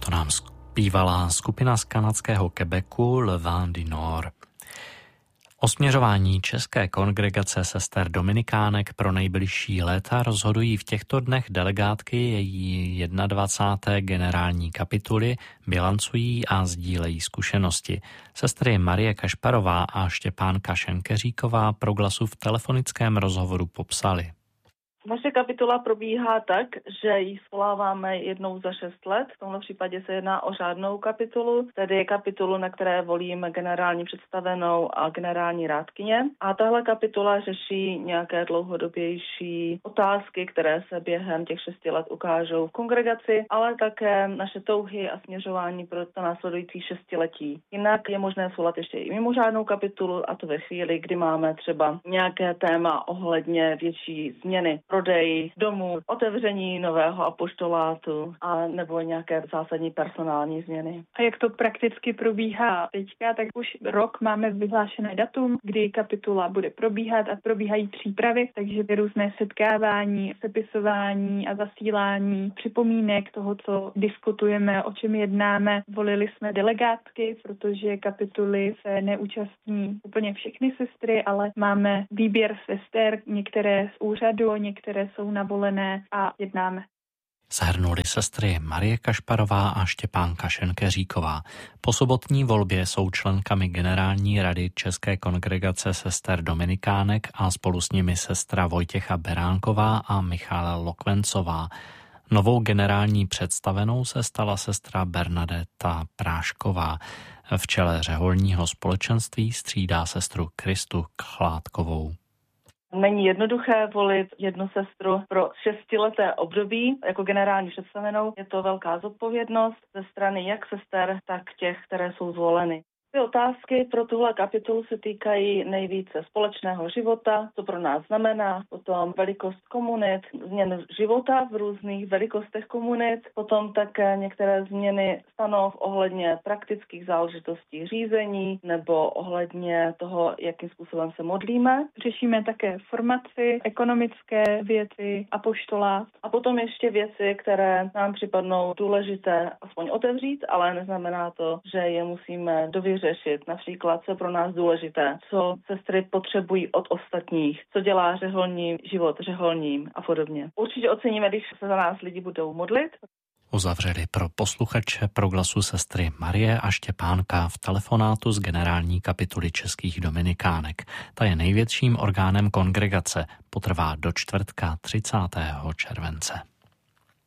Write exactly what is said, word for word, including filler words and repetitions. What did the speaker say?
To nám zpívala skupina z kanadského Quebecu Le Vent du Nord. O směřování České kongregace sester dominikánek pro nejbližší léta rozhodují v těchto dnech delegátky její dvacáté první generální kapituly, bilancují a sdílejí zkušenosti. Sestry Marie Kašparová a Štěpánka Šenkeříková pro Glasu v telefonickém rozhovoru popsali. Naše kapitula probíhá tak, že ji svoláváme jednou za šest let. V tomto případě se jedná o řádnou kapitulu, tedy kapitulu, na které volíme generální představenou a generální rádkyně. A tahle kapitula řeší nějaké dlouhodobější otázky, které se během těch šesti let ukážou v kongregaci, ale také naše touhy a směřování pro to následující šestiletí. Jinak je možné svolat ještě i mimořádnou kapitulu, a to ve chvíli, kdy máme třeba nějaké téma ohledně větší změny. Prodej domů, otevření nového apoštolátu a nebo nějaké zásadní personální změny. A jak to prakticky probíhá teďka, tak už rok máme vyhlášené datum, kdy kapitula bude probíhat a probíhají přípravy, takže různé setkávání, sepisování a zasílání připomínek toho, co diskutujeme, o čem jednáme. Volili jsme delegátky, protože kapituly se neúčastní úplně všechny sestry, ale máme výběr sester, některé z úřadu, některé které jsou navolené a jednáme. Shrnuli sestry Marie Kašparová a Štěpánka Šenkeříková. Po sobotní volbě jsou členkami Generální rady České kongregace sester dominikánek a spolu s nimi sestra Vojtěcha Beránková a Michála Lokvencová. Novou generální představenou se stala sestra Bernadeta Prášková. V čele řeholního společenství střídá sestru Kristu Chládkovou. Není jednoduché volit jednu sestru pro šestileté období jako generální představenou. Je to velká zodpovědnost ze strany jak sester, tak těch, které jsou zvoleny. Ty otázky pro tuhle kapitolu se týkají nejvíce společného života, co pro nás znamená, potom velikost komunit, změn života v různých velikostech komunit, potom také některé změny stanov ohledně praktických záležitostí řízení nebo ohledně toho, jakým způsobem se modlíme. Řešíme také formaci, ekonomické věci, apoštolát. A potom ještě věci, které nám připadnou důležité aspoň otevřít, ale neznamená to, že je musíme dověřit řešit, například, co je pro nás důležité, co sestry potřebují od ostatních, co dělá řeholní život řeholním a podobně. Určitě oceníme, když se za nás lidi budou modlit. Uzavřeli pro posluchače pro Glasu sestry Marie a Štěpánka v telefonátu z generální kapituly českých dominikánek. Ta je největším orgánem kongregace, potrvá do čtvrtka třicátého července.